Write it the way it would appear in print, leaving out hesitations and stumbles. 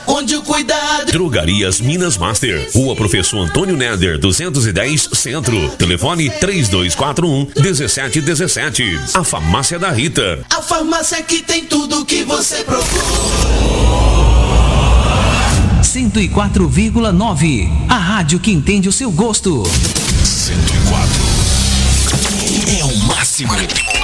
onde o cuidado... Drogarias Minas Master, Rua Professor Antônio Néder, 210, Centro. Telefone 3241-1717. A Farmácia da Rita. A farmácia que tem tudo que você procura. 104,9. A rádio que entende o seu gosto. 104. É o máximo.